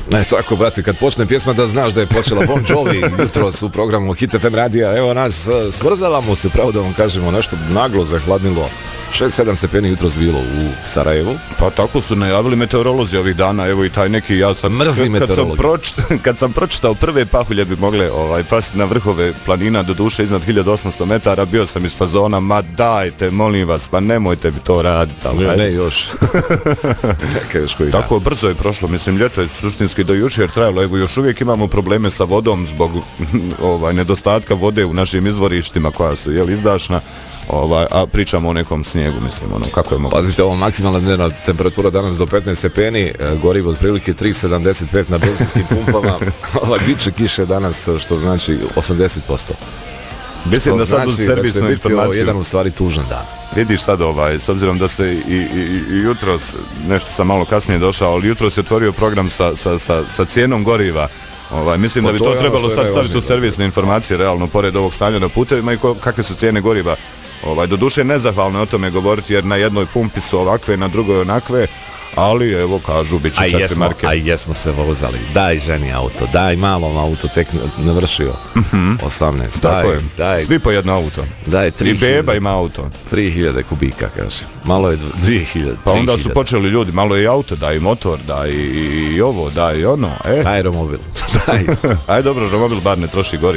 Ne, tako, brate, kad počne pjesma da znaš da je počela Bon Jovi jutros u programu Hit FM radija. Evo nas, smrzavamo se, pravo da vam kažemo, nešto naglo zahladnilo. 6-7 stepeni jutros bilo u Sarajevu. Pa tako su najavili meteorolozi ovih dana, evo i taj neki, ja sam... Mrzi meteorologi. Kad sam pročitao prve pahulje bi mogle pasti na vrhove planina, do duše iznad 1800 metara, bio sam iz fazona, ma dajte, molim vas, pa nemojte bi to raditi. Ne, još. još koji tako dan. Brzo je prošlo, mislim, ljeto je suštinski do jučer trajalo, evo još uvijek imamo probleme sa vodom zbog nedostatka vode u našim izvorištima koja su izdašna, a pričamo o nekom snijegu, mislim, kako je moguće. Pazite, ovo maksimalna dnevna temperatura danas do 15 stepeni, gorivo otprilike 3,75 na benzinskim pumpama, bit će kiše danas, što znači 80%. Mislim da sad uz servisnu informaciju jedan u stvari tužan dan. Vidiš sad s obzirom da se i jutros, nešto sam malo kasnije došao, ali jutros je otvorio program sa cijenom goriva. Mislim da bi to trebalo sad staviti u servisne informacije, realno, pored ovog stanja na putevima i kakve su cijene goriva. Do duše nezahvalno je o tome govoriti, jer na jednoj pumpi su ovakve, na drugoj onakve, ali evo kažu bit će 4 marke. A jesmo se vozali, daj ženi auto, daj malom auto, tek navršio 18. Tako je, svi po jedno auto. Daj 3000. I beba ima auto. 3000 kubika, kaže. Malo je 2000. Pa onda su počeli ljudi, malo je i auto, daj i motor, daj i ovo, daj i ono. Daj romobil. Aj dobro, romobil bar ne troši gorivo.